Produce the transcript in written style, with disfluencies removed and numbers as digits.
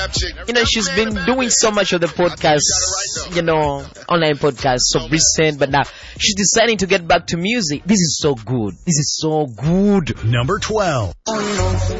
She's been doing so much of the podcast, online podcast, so recent, but now she's deciding to get back to music. This is so good. This is so good. Number 12.